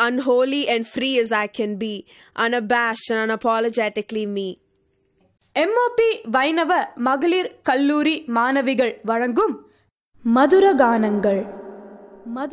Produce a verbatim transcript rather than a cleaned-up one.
unholy and free as I can be, unabashed and unapologetically me. MOP வைணவ மகளிர் கல்லூரி மாணவிகள் வழங்கும் மதுரகானங்கள்.